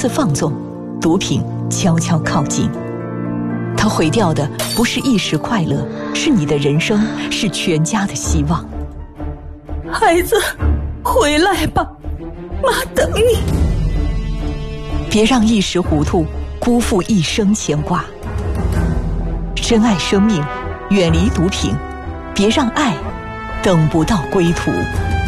次放纵，毒品悄悄靠近。它毁掉的不是一时快乐，是你的人生，是全家的希望。 孩子，回来吧，妈等你。 别让一时糊涂辜负一生牵挂。珍爱生命，远离毒品，别让爱等不到归途。